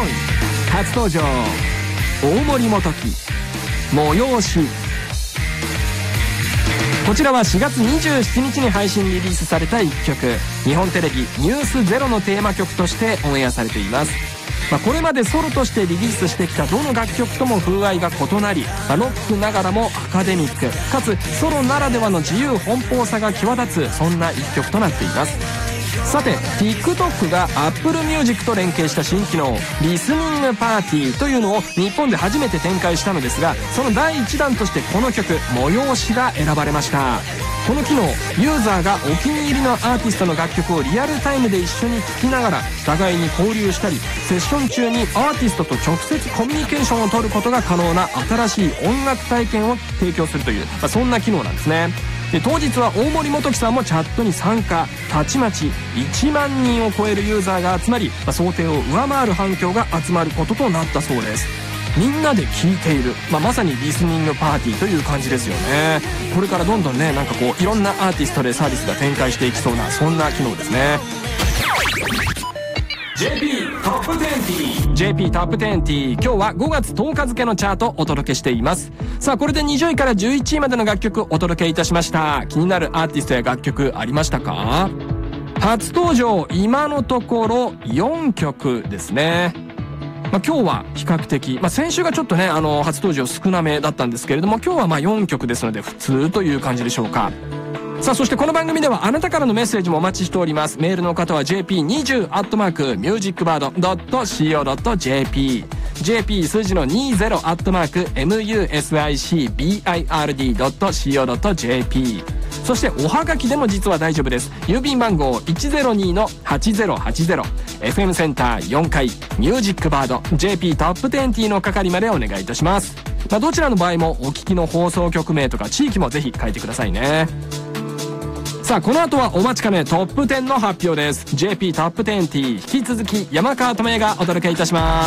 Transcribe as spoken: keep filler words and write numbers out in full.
よんい初登場、大森元樹催し。こちらはしがつにじゅうしちにちに配信リリースされたいっきょく、日本テレビニュースゼロのテーマ曲としてオンエアされています。まあ、これまでソロとしてリリースしてきたどの楽曲とも風合いが異なり、まあ、ロックながらもアカデミックかつソロならではの自由奔放さが際立つ、そんないっきょくとなっています。さて TikTok が Apple Music と連携した新機能リスニングパーティーというのを日本で初めて展開したのですが、そのだいいちだんとしてこの曲催しが選ばれました。この機能、ユーザーがお気に入りのアーティストの楽曲をリアルタイムで一緒に聴きながら互いに交流したり、セッション中にアーティストと直接コミュニケーションを取ることが可能な新しい音楽体験を提供するという、まあ、そんな機能なんですね。で当日は大森元樹さんもチャットに参加、たちまちいちまんにんを超えるユーザーが集まり、まあ、想定を上回る反響が集まることとなったそうです。みんなで聴いている、まあ、まさにリスニングパーティーという感じですよね。これからどんどんね、なんかこういろんなアーティストでサービスが展開していきそうな、そんな機能ですね。 ジェーピー トップにじゅう ジェーピー トップにじゅう、今日はごがつとおか付のチャートをお届けしています。さあこれでにじゅういからじゅういちいまでの楽曲をお届けいたしました。気になるアーティストや楽曲ありましたか？初登場、今のところよんきょくですね。まあ、今日は比較的、まあ、先週がちょっとね、あの初登場少なめだったんですけれども、今日はまあよんきょくですので普通という感じでしょうか。さあそしてこの番組ではあなたからのメッセージもお待ちしております。メールの方は ジェーピーにじゅう アットマーク ミュージックバード ドット シーオー ドット ジェーピー ジェーピー 数字のにじゅう アットマーク ミューシックバード ドット シーオー ドット ジェーピー。 そしておはがきでも実は大丈夫です。郵便番号 いちゼロにのはちゼロはちゼロ エフエム センターよんかいミュージックバード ジェーピー トップにじゅうの係までお願いいたします。まあ、どちらの場合もお聞きの放送局名とか地域もぜひ書いてくださいね。さあこの後はお待ちかねトップじゅうの発表です。 ジェーピー トップにじゅう、引き続き山川智也がお届けいたします。